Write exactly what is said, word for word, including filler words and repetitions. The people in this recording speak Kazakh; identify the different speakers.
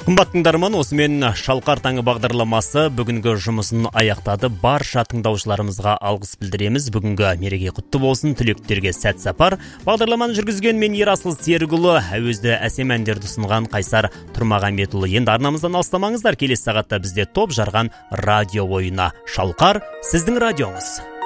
Speaker 1: Қымбат тыңдарман, осымен Шалқар таңы бағдарламасы бүгінгі жұмысын аяқтады. Барша тыңдаушыларымызға алғыс білдіреміз. Бүгінгі мереке құтты болсын, түлектерге сәт сапар. Бағдарламаны жүргізген мен Ерасыл Серікұлы, әуезді әсем әндерді ұсынған Қайсар Тұрмағанбетұлы. Енді арнамыздан алыстамаңыздар, келесі сағатта бізде топ жарған радио ойыны. Шалқар, сіздің радионыз.